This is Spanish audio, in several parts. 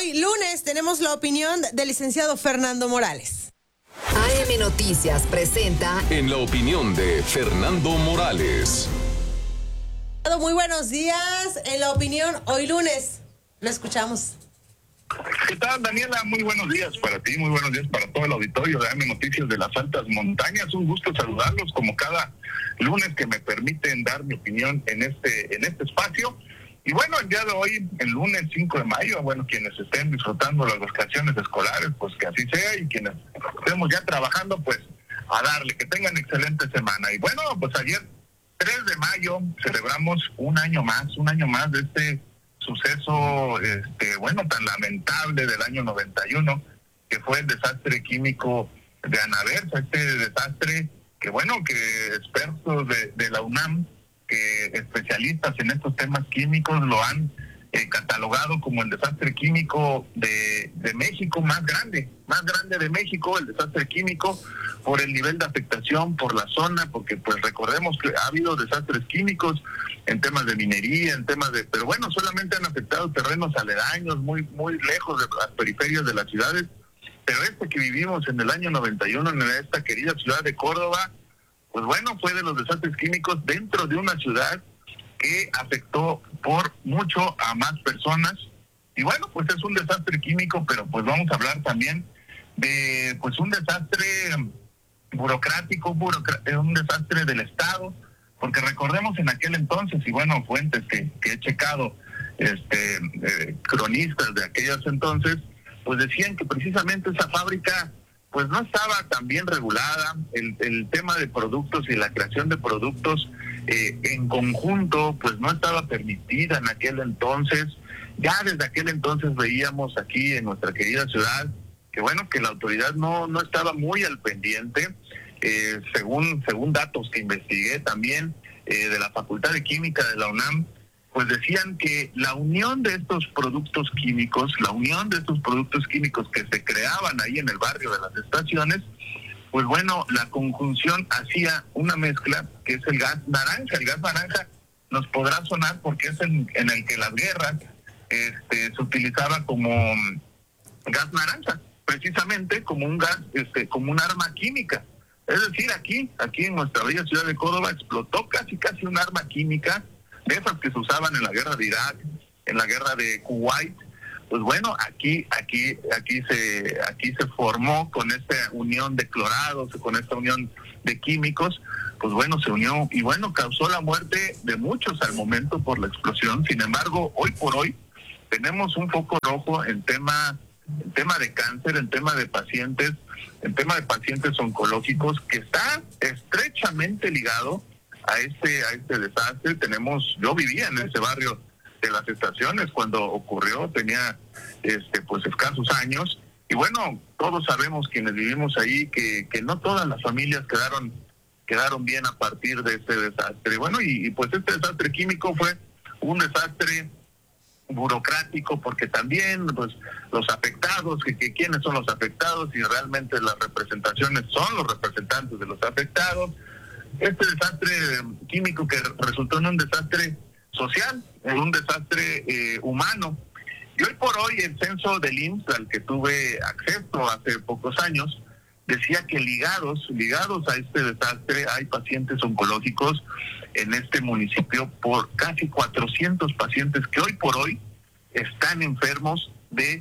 Hoy, lunes, tenemos la opinión del licenciado Fernando Morales. AM Noticias presenta En la opinión de Fernando Morales. Muy buenos días. En la opinión, hoy lunes. Lo escuchamos. ¿Qué tal, Daniela? Muy buenos días para ti, muy buenos días para todo el auditorio de AM Noticias de las Altas Montañas. Un gusto saludarlos como cada lunes que me permiten dar mi opinión en este espacio. Y bueno, el día de hoy, el lunes 5 de mayo, bueno, quienes estén disfrutando las vacaciones escolares, pues que así sea, y quienes estemos ya trabajando, pues a darle, que tengan excelente semana. Y bueno, pues ayer, 3 de mayo, celebramos un año más de este suceso, tan lamentable del año 91, que fue el desastre químico de Anaversa, este desastre que expertos de la UNAM, que especialistas en estos temas químicos lo han catalogado como el desastre químico de México más grande de México, el desastre químico, por el nivel de afectación, por la zona, porque pues recordemos que ha habido desastres químicos en temas de minería, pero bueno, solamente han afectado terrenos aledaños, muy lejos de las periferias de las ciudades, pero este que vivimos en el año 91 en esta querida ciudad de Córdoba, pues bueno, fue de los desastres químicos dentro de una ciudad que afectó por mucho a más personas. Y bueno, pues es un desastre químico, pero pues vamos a hablar también de pues un desastre burocrático, un desastre del Estado, porque recordemos en aquel entonces, y bueno, fuentes que he checado, cronistas de aquellos entonces, pues decían que precisamente esa fábrica pues no estaba tan bien regulada, el tema de productos y la creación de productos en conjunto pues no estaba permitida en aquel entonces. Ya desde aquel entonces veíamos aquí en nuestra querida ciudad que la autoridad no estaba muy al pendiente, según datos que investigué también de la Facultad de Química de la UNAM, pues decían que la unión de estos productos químicos que se creaban ahí en el barrio de las estaciones, pues bueno, la conjunción hacía una mezcla que es el gas naranja. El gas naranja nos podrá sonar porque es en el que las guerras se utilizaba como gas naranja, precisamente como un gas, como un arma química. Es decir, aquí en nuestra bella ciudad de Córdoba explotó casi un arma química, de esas que se usaban en la guerra de Irak, en la guerra de Kuwait. Pues bueno, aquí se formó con esta unión de clorados, con esta unión de químicos, pues bueno, se unió y bueno, causó la muerte de muchos al momento por la explosión. Sin embargo, hoy por hoy tenemos un foco rojo en tema de cáncer, en tema de pacientes oncológicos, que está estrechamente ligado a este desastre. Yo vivía en ese barrio de las estaciones cuando ocurrió, tenía pues escasos años, y bueno, todos sabemos quienes vivimos ahí que no todas las familias quedaron bien a partir de este desastre. Bueno, y pues este desastre químico fue un desastre burocrático, porque también pues los afectados, que quiénes son los afectados, y realmente las representaciones son los representantes de los afectados. Este desastre químico que resultó en un desastre social, en un desastre humano. Y hoy por hoy el censo del IMSS, al que tuve acceso hace pocos años, decía que ligados a este desastre hay pacientes oncológicos en este municipio, por casi 400 pacientes que hoy por hoy están enfermos de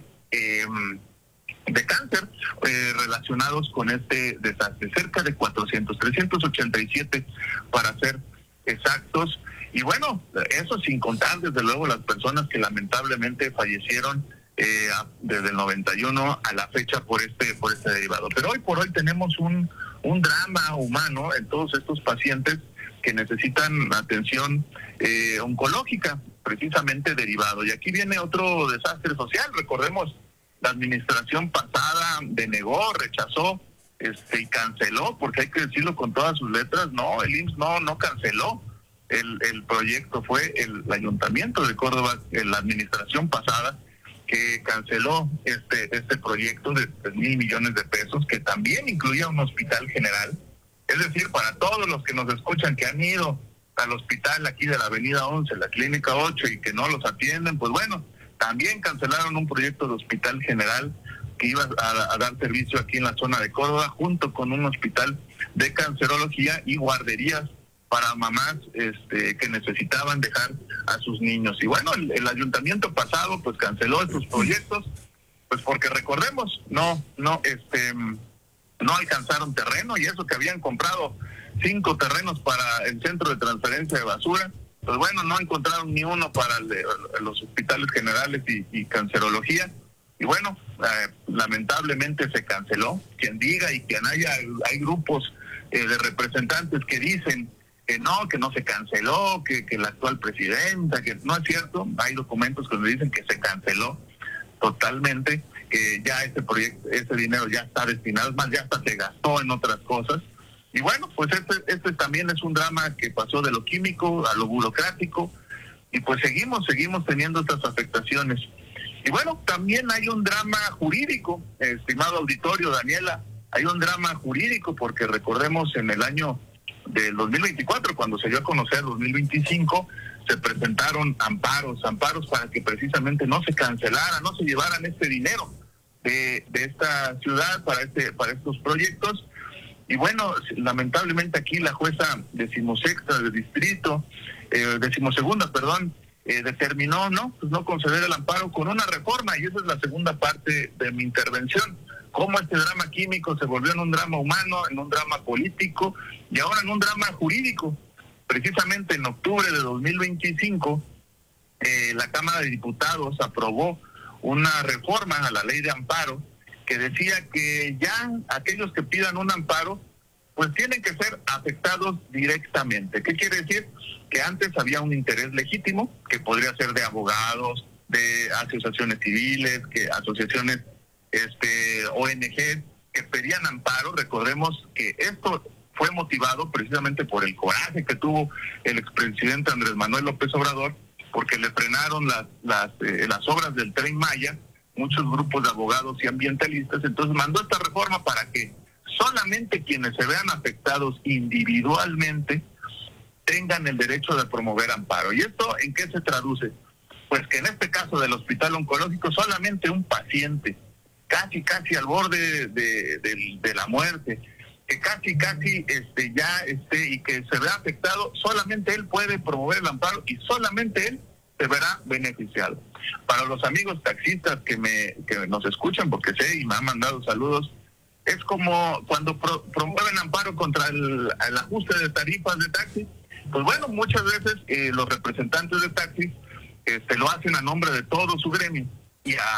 cáncer relacionados con este desastre, cerca de 387 para ser exactos. Y bueno, eso sin contar desde luego las personas que lamentablemente fallecieron desde el 91 a la fecha por este derivado. Pero hoy por hoy tenemos un drama humano en todos estos pacientes que necesitan atención oncológica, precisamente derivado. Y aquí viene otro desastre social. Recordemos, la administración pasada denegó, rechazó y canceló, porque hay que decirlo con todas sus letras, no, el IMSS no canceló el proyecto, fue el Ayuntamiento de Córdoba, la administración pasada, que canceló este proyecto de 3,000 millones de pesos, que también incluía un hospital general. Es decir, para todos los que nos escuchan que han ido al hospital aquí de la Avenida 11, la Clínica 8, y que no los atienden, pues bueno, También cancelaron un proyecto de hospital general que iba a dar servicio aquí en la zona de Córdoba, junto con un hospital de cancerología y guarderías para mamás que necesitaban dejar a sus niños. Y bueno, el ayuntamiento pasado pues canceló estos proyectos, pues porque recordemos, no alcanzaron terreno, y eso que habían comprado 5 terrenos para el centro de transferencia de basura, pues bueno, no encontraron ni uno para los hospitales generales y cancerología. Y bueno, lamentablemente se canceló. Quien diga y quien hay grupos de representantes que dicen que no se canceló, que la actual presidenta, que no es cierto. Hay documentos que nos dicen que se canceló totalmente, que ya ese proyecto, ese dinero ya está destinado, es más, ya hasta se gastó en otras cosas. Y bueno, pues este también es un drama que pasó de lo químico a lo burocrático, y pues seguimos teniendo estas afectaciones. Y bueno, también hay un drama jurídico, estimado auditorio, Daniela, hay un drama jurídico porque recordemos en el año del 2024, cuando se dio a conocer 2025, se presentaron amparos para que precisamente no se cancelara, no se llevaran este dinero de esta ciudad para estos proyectos. Y bueno, lamentablemente aquí la jueza decimosegunda de distrito, determinó no conceder el amparo con una reforma, y esa es la segunda parte de mi intervención. Cómo este drama químico se volvió en un drama humano, en un drama político y ahora en un drama jurídico. Precisamente en octubre de 2025, la Cámara de Diputados aprobó una reforma a la ley de amparo que decía que ya aquellos que pidan un amparo pues tienen que ser afectados directamente. ¿Qué quiere decir? Que antes había un interés legítimo, que podría ser de abogados, de asociaciones civiles, que asociaciones ONG que pedían amparo. Recordemos que esto fue motivado precisamente por el coraje que tuvo el expresidente Andrés Manuel López Obrador, porque le frenaron las obras del Tren Maya, muchos grupos de abogados y ambientalistas. Entonces mandó esta reforma para que solamente quienes se vean afectados individualmente tengan el derecho de promover amparo. ¿Y esto en qué se traduce? Pues que en este caso del hospital oncológico, solamente un paciente casi al borde de la muerte, que casi ya esté y que se vea afectado, solamente él puede promover el amparo y solamente él se verá beneficiado. Para los amigos taxistas que nos escuchan, porque sé y me han mandado saludos, es como cuando promueven amparo contra el ajuste de tarifas de taxi. Pues bueno, muchas veces los representantes de taxis lo hacen a nombre de todo su gremio, y